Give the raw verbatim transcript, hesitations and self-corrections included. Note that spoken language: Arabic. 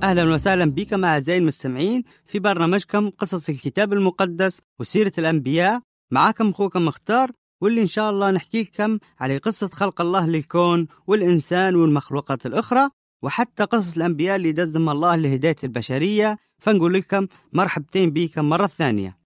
أهلا وسهلا بكم أعزائي المستمعين في برنامجكم قصص الكتاب المقدس وسيرة الأنبياء. معكم أخوكم مختار، واللي إن شاء الله نحكي لكم على قصة خلق الله للكون والإنسان والمخلوقات الأخرى، وحتى قصص الأنبياء اللي دزهم الله لهداية البشرية. فنقول لكم مرحبتين بكم مرة ثانية.